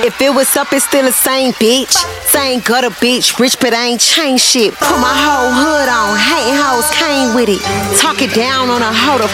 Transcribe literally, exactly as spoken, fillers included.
If it was up, it's still the same bitch. Same gutter bitch, rich but I ain't changed shit. Put my whole hood on, hating hoes came with it. Talk it down on a hoe to